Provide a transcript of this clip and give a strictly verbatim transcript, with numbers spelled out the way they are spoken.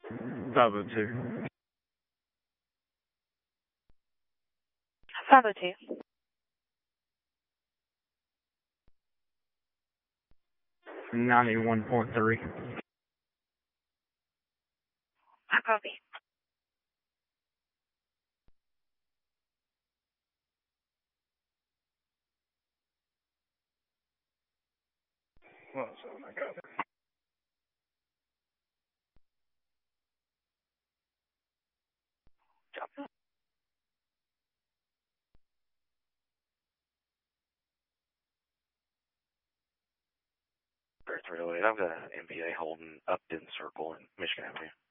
five oh two. five oh two. ninety-one point three. I copy. Well, so I got it. Drop. three oh eight, I've got an M P A holding Upton Circle in Michigan Avenue.